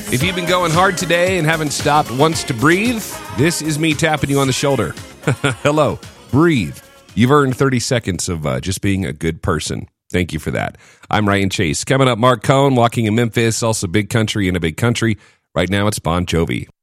If you've been going hard today and haven't stopped once to breathe, this is me tapping you on the shoulder. Hello, breathe. You've earned 30 seconds of just being a good person. Thank you for that. I'm Ryan Chase. Coming up, Mark Cohn, Walking in Memphis, also Big Country in a Big Country. Right now, it's Bon Jovi.